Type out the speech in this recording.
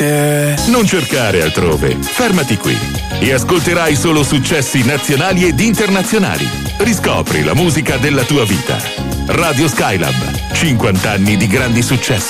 te. Non cercare altrove, fermati qui e ascolterai solo successi nazionali ed internazionali. Riscopri la musica della tua vita. Radio Skylab, 50 anni di grandi successi.